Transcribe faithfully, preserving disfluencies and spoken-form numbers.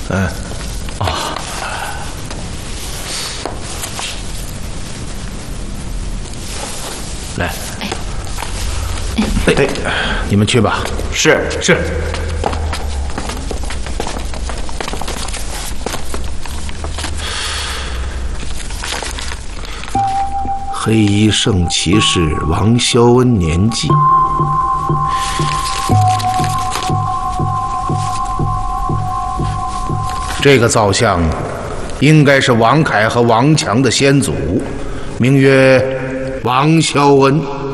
嗯， 啊， 来，哎，你们去吧。 是是。 黑衣圣骑士王肖恩年纪，这个造像应该是王凯和王强的先祖，名曰王肖恩。